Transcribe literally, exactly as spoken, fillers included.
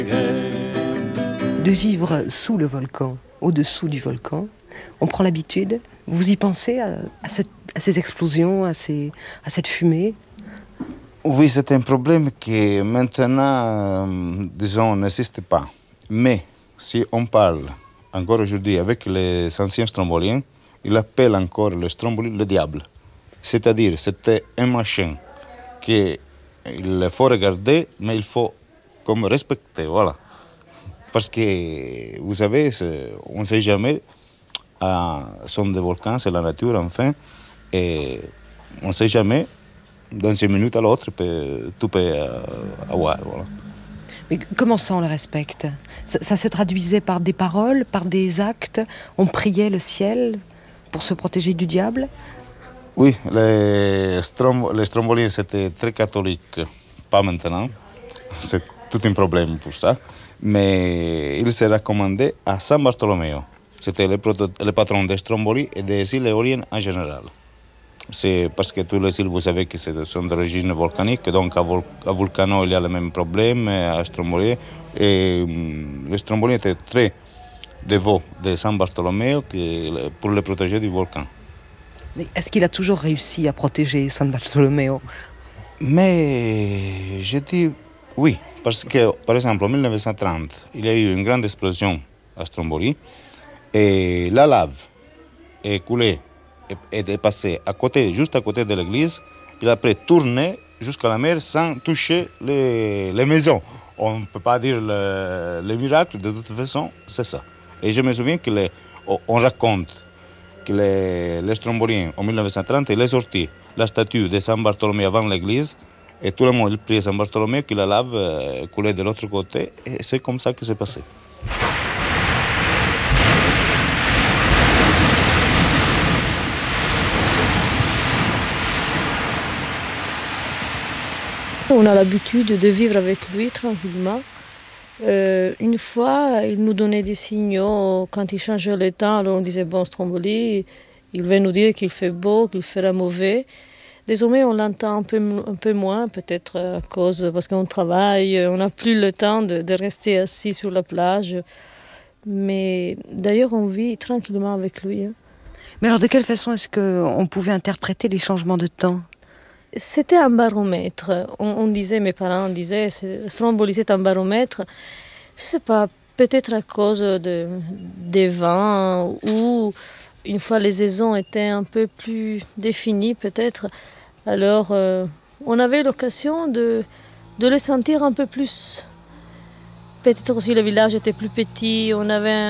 De vivre sous le volcan, au-dessous du volcan, on prend l'habitude. Vous y pensez à, à, cette, à ces explosions, à, ces, à cette fumée? Oui, c'est un problème qui maintenant, euh, disons, n'existe pas. Mais si on parle encore aujourd'hui avec les anciens stromboliens, ils appellent encore le stromboli le diable. C'est-à-dire, c'était un machin qu'il faut regarder, mais il faut comme respecter, voilà. Parce que, vous savez, on ne sait jamais, euh, sont des volcans, c'est la nature, enfin, et on ne sait jamais, dans une minute à l'autre, tout peut euh, avoir, voilà. Mais comment ça, on le respecte? ça, ça se traduisait par des paroles, par des actes? On priait le ciel pour se protéger du diable? Oui, les, strom les stromboliens, c'était très catholique, pas maintenant, c'est tout un problème pour ça, mais il se recommandait à San Bartolomeo. C'était le, le patron des Stromboli et des îles éoliennes en général. C'est parce que tous les îles, vous savez, que sont d'origine volcanique, donc à, Vol à Vulcano, il y a le même problème, à Stromboli. Et um, les Stromboli étaient très dévots de San Bartolomeo que, pour le protéger du volcan. Mais est-ce qu'il a toujours réussi à protéger San Bartolomeo? Mais je dis oui, parce que, par exemple, en mille neuf cent trente, il y a eu une grande explosion à Stromboli et la lave est coulée et est passée à côté, juste à côté de l'église, et après tourné jusqu'à la mer sans toucher les, les maisons. On ne peut pas dire le, le miracle, de toute façon, c'est ça. Et je me souviens qu'on raconte que les, les Stromboliens, en mille neuf cent trente, il est sorti la statue de San Bartolomé avant l'église, et tout le monde priait San Bartolomé que la lave euh, coulait de l'autre côté, et c'est comme ça que c'est passé. On a l'habitude de vivre avec lui tranquillement. Euh, une fois, il nous donnait des signaux quand il changeait le temps. Alors on disait, bon, Stromboli, il va nous dire qu'il fait beau, qu'il fera mauvais. Désormais, on l'entend un peu, un peu moins, peut-être à cause, parce qu'on travaille, on n'a plus le temps de, de rester assis sur la plage. Mais d'ailleurs, on vit tranquillement avec lui. Hein. Mais alors, de quelle façon est-ce qu'on pouvait interpréter les changements de temps? C'était un baromètre. On, on disait, mes parents disaient, Stromboli, c'est un baromètre. Je ne sais pas, peut-être à cause de, des vents ou une fois les saisons étaient un peu plus définies, peut-être. Alors, euh, on avait l'occasion de, de le sentir un peu plus. Peut-être aussi le village était plus petit, on avait un